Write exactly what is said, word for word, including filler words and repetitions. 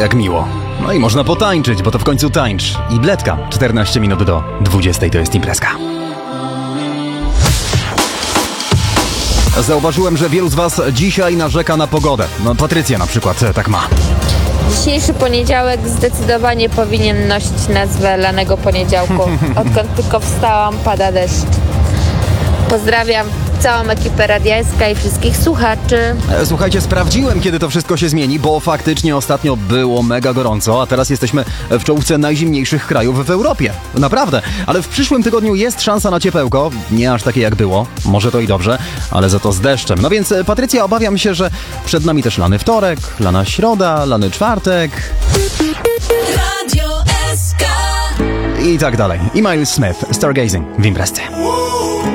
Jak miło. No i można potańczyć, bo to w końcu tańcz. I Bledka, czternaście minut do dwudziestej to jest imprezka. Zauważyłem, że wielu z was dzisiaj narzeka na pogodę. No Patrycja na przykład tak ma. Dzisiejszy poniedziałek zdecydowanie powinien nosić nazwę lanego poniedziałku. Odkąd tylko wstałam, pada deszcz. Pozdrawiam całą ekipę Radia S K i wszystkich słuchaczy. Słuchajcie, sprawdziłem, kiedy to wszystko się zmieni, bo faktycznie ostatnio było mega gorąco, a teraz jesteśmy w czołówce najzimniejszych krajów w Europie. Naprawdę, ale w przyszłym tygodniu jest szansa na ciepełko, nie aż takie jak było, może to i dobrze, ale za to z deszczem. No więc Patrycja, obawiam się, że przed nami też lany wtorek, lana środa, lany czwartek Radio S K i tak dalej. I Miles Smith, Stargazing w imprezce.